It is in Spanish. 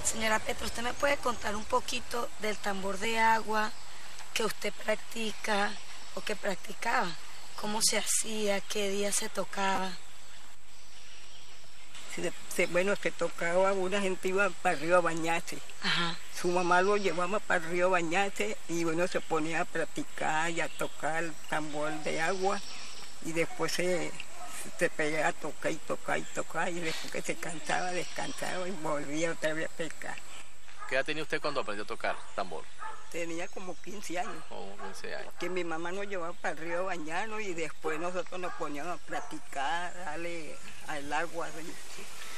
Señora Petra, ¿usted me puede contar un poquito del tambor de agua que usted practica o que practicaba? ¿Cómo se hacía? ¿Qué día se tocaba? Bueno, se tocaba, una gente iba para el río a bañarse. Ajá. Su mamá lo llevaba para el río a bañarse y bueno, se ponía a practicar y a tocar el tambor de agua y después se pegaba a tocar y tocar y tocar y después que se cansaba, descansaba y volvía otra vez a pescar. ¿Qué edad tenía usted cuando aprendió a tocar tambor? Tenía como 15 años. Como 15 años. Que mi mamá nos llevaba para el río a bañarnos y después nosotros nos poníamos a practicar, darle al agua. ¿Sí?